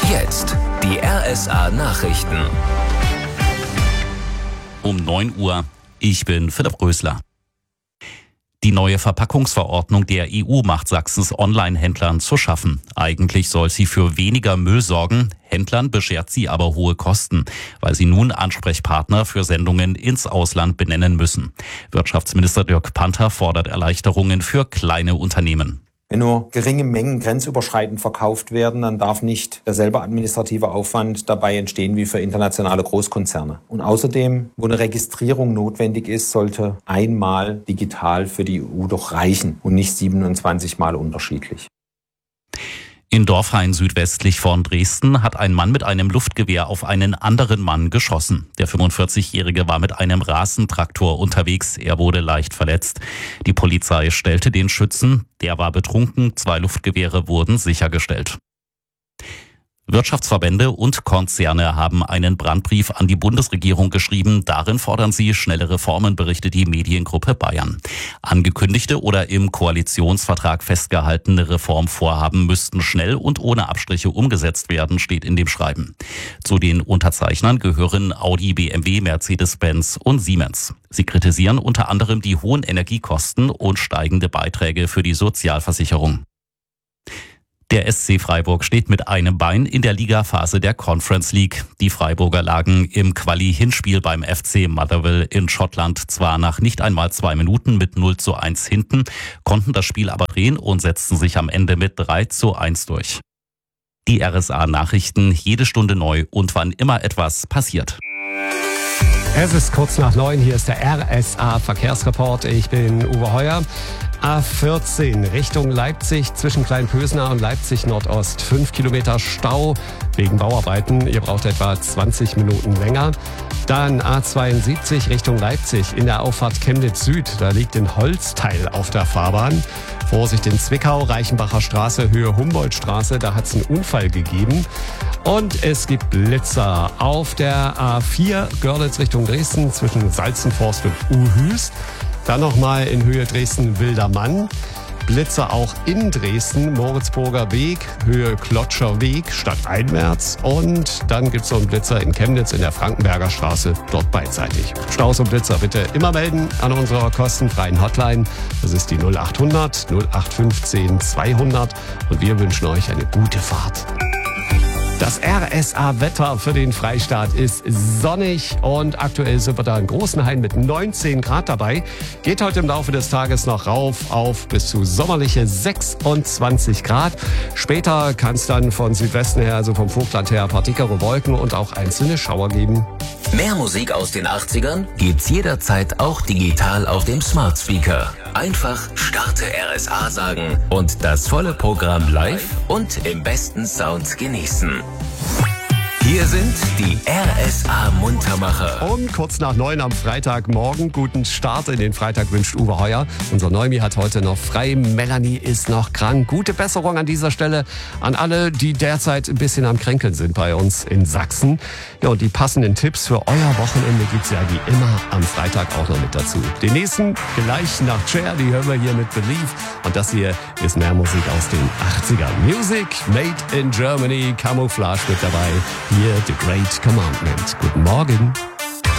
Jetzt die RSA Nachrichten. Um 9 Uhr. Ich bin Philipp Rösler. Die neue Verpackungsverordnung der EU macht Sachsens Online-Händlern zu schaffen. Eigentlich soll sie für weniger Müll sorgen. Händlern beschert sie aber hohe Kosten, weil sie nun Ansprechpartner für Sendungen ins Ausland benennen müssen. Wirtschaftsminister Dirk Panther fordert Erleichterungen für kleine Unternehmen. Wenn nur geringe Mengen grenzüberschreitend verkauft werden, dann darf nicht derselbe administrative Aufwand dabei entstehen wie für internationale Großkonzerne. Und außerdem, wo eine Registrierung notwendig ist, sollte einmal digital für die EU doch reichen und nicht 27 Mal unterschiedlich. In Dorfhain südwestlich von Dresden hat ein Mann mit einem Luftgewehr auf einen anderen Mann geschossen. Der 45-Jährige war mit einem Rasentraktor unterwegs. Er wurde leicht verletzt. Die Polizei stellte den Schützen. Der war betrunken. 2 Luftgewehre wurden sichergestellt. Wirtschaftsverbände und Konzerne haben einen Brandbrief an die Bundesregierung geschrieben. Darin fordern sie schnelle Reformen, berichtet die Mediengruppe Bayern. Angekündigte oder im Koalitionsvertrag festgehaltene Reformvorhaben müssten schnell und ohne Abstriche umgesetzt werden, steht in dem Schreiben. Zu den Unterzeichnern gehören Audi, BMW, Mercedes-Benz und Siemens. Sie kritisieren unter anderem die hohen Energiekosten und steigende Beiträge für die Sozialversicherung. Der SC Freiburg steht mit einem Bein in der Ligaphase der Conference League. Die Freiburger lagen im Quali-Hinspiel beim FC Motherwell in Schottland zwar nach nicht einmal 2 Minuten mit 0:1 hinten, konnten das Spiel aber drehen und setzten sich am Ende mit 3:1 durch. Die RSA Nachrichten, jede Stunde neu und wann immer etwas passiert. Es ist kurz nach 9, hier ist der RSA Verkehrsreport. Ich bin Uwe Heuer. A14 Richtung Leipzig zwischen Kleinpösner und Leipzig Nordost. 5 Kilometer Stau wegen Bauarbeiten. Ihr braucht etwa 20 Minuten länger. Dann A72 Richtung Leipzig in der Auffahrt Chemnitz Süd. Da liegt ein Holzteil auf der Fahrbahn. Vorsicht in Zwickau, Reichenbacher Straße, Höhe Humboldtstraße. Da hat es einen Unfall gegeben. Und es gibt Blitzer auf der A4 Görlitz Richtung Dresden zwischen Salzenforst und Uhüst. Dann nochmal in Höhe Dresden-Wildermann. Blitzer auch in Dresden, Moritzburger Weg, Höhe Klotscher Weg, stadteinwärts. Und dann gibt es noch einen Blitzer in Chemnitz in der Frankenberger Straße, dort beidseitig. Staus und Blitzer bitte immer melden an unserer kostenfreien Hotline. Das ist die 0800 0815 200. Und wir wünschen euch eine gute Fahrt. Das RSA-Wetter für den Freistaat ist sonnig und aktuell sind wir da in Großenhain mit 19 Grad dabei. Geht heute im Laufe des Tages noch rauf auf bis zu sommerliche 26 Grad. Später kann es dann von Südwesten her, also vom Vogtland her, ein paar dickere Wolken und auch einzelne Schauer geben. Mehr Musik aus den 80ern gibt's jederzeit auch digital auf dem Smart Speaker. Einfach Starte RSA sagen und das volle Programm live und im besten Sound genießen. Hier sind die RSA-Muntermacher. Um kurz nach 9 am Freitagmorgen. Guten Start in den Freitag wünscht Uwe Heuer. Unser Neumi hat heute noch frei. Melanie ist noch krank. Gute Besserung an dieser Stelle an alle, die derzeit ein bisschen am Kränkeln sind bei uns in Sachsen. Ja, und die passenden Tipps für euer Wochenende gibt's ja wie immer am Freitag auch noch mit dazu. Den nächsten gleich nach Cher, die hören wir hier mit Believe. Und das hier ist mehr Musik aus den 80ern. Music made in Germany, Camouflage mit dabei. Hier The Great Commandment. Guten Morgen.